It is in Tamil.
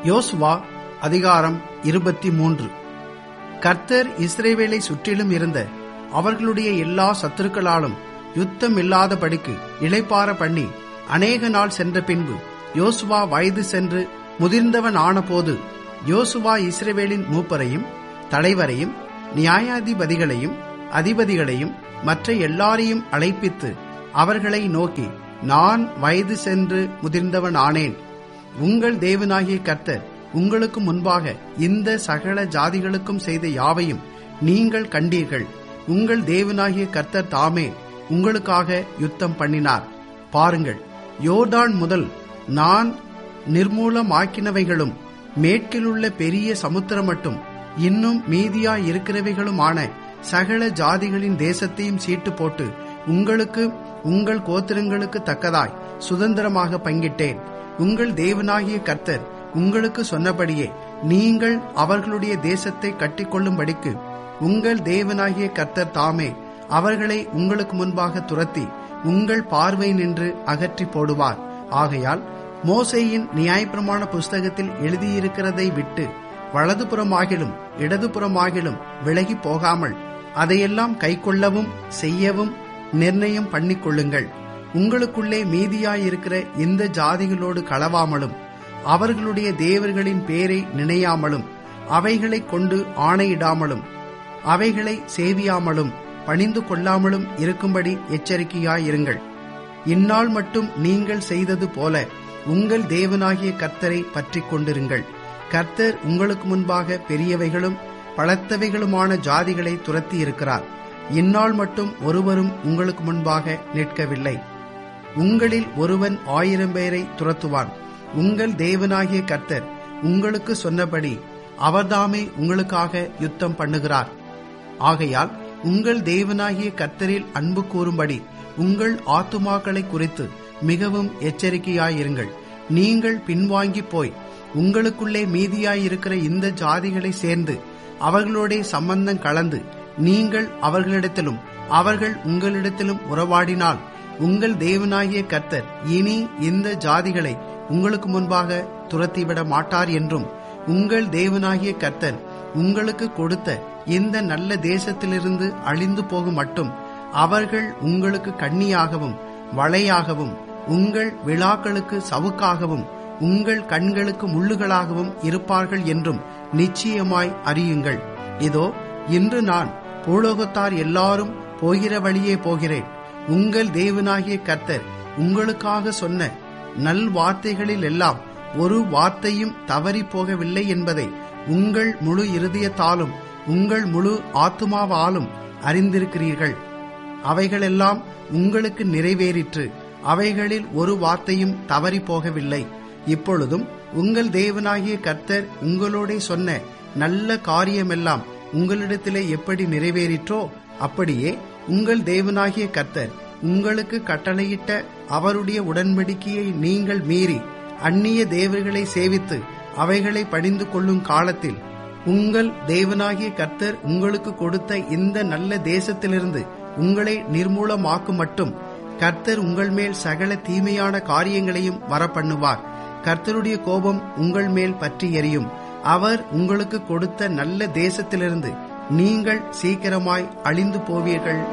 யோசுவா அதிகாரம் 23. கர்த்தர் இஸ்ரவேலை சுற்றிலும் இருந்த அவர்களுடைய எல்லா சத்துருக்களாலும் யுத்தம் இல்லாதபடிக்கு இளைப்பாற பண்ணி அநேக நாள் சென்ற பின்பு யோசுவா வயது சென்று முதிர்ந்தவன் ஆனபோது யோசுவா இஸ்ரவேலின் மூப்பரையும் தலைவரையும் நியாயாதிபதிகளையும் அதிபதிகளையும் மற்ற எல்லாரையும் அழைப்பித்து அவர்களை நோக்கி, நான் வயது சென்று முதிர்ந்தவன் ஆனேன். உங்கள் தேவனாகிய கர்த்தர் உங்களுக்கு முன்பாக இந்த சகல ஜாதிகளுக்கும் செய்த யாவையும் நீங்கள் கண்டீர்கள். உங்கள் தேவனாகிய கர்த்தர் தாமே உங்களுக்காக யுத்தம் பண்ணினார். பாருங்கள், யோர்தான் முதல் நான் நிர்மூலமாக்கினவைகளும் மேற்கிலுள்ள பெரிய சமுத்திரம் மட்டும் இன்னும் மீதியாயிருக்கிறவைகளுமான சகல ஜாதிகளின் தேசத்தையும் சீட்டு போட்டு உங்களுக்கு உங்கள் கோத்திரங்களுக்கு தக்கதாய் சுதந்திரமாக பங்கிட்டேன். உங்கள் தேவனாகிய கர்த்தர் உங்களுக்கு சொன்னபடியே நீங்கள் அவர்களுடைய தேசத்தை கட்டிக்கொள்ளும்படிக்கு உங்கள் தேவனாகிய கர்த்தர் தாமே அவர்களை உங்களுக்கு முன்பாக துரத்தி உங்கள் பார்வை நின்று அகற்றி போடுவார். ஆகையால் மோசேயின் நியாயப்பிரமாண புஸ்தகத்தில் எழுதியிருக்கிறதை விட்டு வலதுபுறமாகிலும் இடதுபுறமாகிலும் விலகி போகாமல் அதையெல்லாம் கைக்கொள்ளவும் செய்யவும் நிர்ணயம் பண்ணிக்கொள்ளுங்கள். உங்களுக்குள்ளே மீதியாயிருக்கிற இந்த ஜாதிகளோடு களவாமலும் அவர்களுடைய தேவர்களின் பேரை நினையாமலும் அவைகளை கொண்டு ஆணையிடாமலும் அவைகளை சேவியாமலும் பணிந்து கொள்ளாமலும் இருக்கும்படி எச்சரிக்கையாயிருங்கள். இந்நாள் மட்டும் நீங்கள் செய்தது போல உங்கள் தேவனாகிய கர்த்தரை பற்றி கொண்டிருங்கள். கர்த்தர் உங்களுக்கு முன்பாக பெரியவைகளும் பலத்தவைகளுமான ஜாதிகளை துரத்தி இருக்கிறார். இந்நாள் மட்டும் ஒருவரும் உங்களுக்கு முன்பாக நிற்கவில்லை. உங்களில் ஒருவன் 1000 பேரை துரத்துவான். உங்கள் தேவனாகிய கர்த்தர் உங்களுக்கு சொன்னபடி அவர்தாமே உங்களுக்காக யுத்தம் பண்ணுகிறார். ஆகையால் உங்கள் தேவனாகிய கர்த்தரில் அன்பு கூறும்படி உங்கள் ஆத்துமாக்களை குறித்து மிகவும் எச்சரிக்கையாயிருங்கள். நீங்கள் பின்வாங்கி போய் உங்களுக்குள்ளே மீதியாயிருக்கிற இந்த ஜாதிகளை சேர்ந்து அவர்களோட சம்பந்தம் கலந்து நீங்கள் அவர்களிடத்திலும் அவர்கள் உங்களிடத்திலும் உறவாடினால் உங்கள் தேவனாகிய கர்த்தர் இனி இந்த ஜாதிகளை உங்களுக்கு முன்பாக துரத்திவிட மாட்டார் என்றும், உங்கள் தேவனாகிய கர்த்தர் உங்களுக்கு கொடுத்த இந்த நல்ல தேசத்திலிருந்து அழிந்து போகும் மட்டும் அவர்கள் உங்களுக்கு கண்ணியாகவும் வளையாகவும் உங்கள் விழாக்களுக்கு சவுக்காகவும் உங்கள் கண்களுக்கு முள்ளுகளாகவும் இருப்பார்கள் என்றும் நிச்சயமாய் அறியுங்கள். இதோ, இன்று நான் பூலோகத்தார் எல்லாரும் போகிற வழியே போகிறேன். உங்கள் தேவனாகிய கர்த்தர் உங்களுக்காக சொன்ன நல் வார்த்தைகளில் எல்லாம் ஒரு வார்த்தையும் தவறி போகவில்லை என்பதை உங்கள் முழு இருதயத்தாலும் உங்கள் முழு ஆத்துமாவாலும் அறிந்திருக்கிறீர்கள். அவைகளெல்லாம் உங்களுக்கு நிறைவேறிற்று. அவைகளில் ஒரு வார்த்தையும் தவறி போகவில்லை. இப்பொழுதும் உங்கள் தேவனாகிய கர்த்தர் உங்களோட சொன்ன நல்ல காரியமெல்லாம் உங்களிடத்திலே எப்படி நிறைவேறிற்றோ அப்படியே உங்கள் தேவனாகிய கர்த்தர் உங்களுக்கு கட்டளையிட்ட அவருடைய உடன்படிக்கையை நீங்கள் மீறி அந்நிய தேவர்களை சேவித்து அவைகளை பணிந்து கொள்ளும் காலத்தில் உங்கள் தேவனாகிய கர்த்தர் உங்களுக்கு கொடுத்த இந்த நல்ல தேசத்திலிருந்து உங்களை நிர்மூலமாக்கும் மட்டும் கர்த்தர் உங்கள் மேல் சகல தீமையான காரியங்களையும் வரப்பண்ணுவார். கர்த்தருடைய கோபம் உங்கள் மேல் பற்றி எரியும். அவர் உங்களுக்கு கொடுத்த நல்ல தேசத்திலிருந்து நீங்கள் சீக்கிரமாய் அழிந்து போவீர்கள்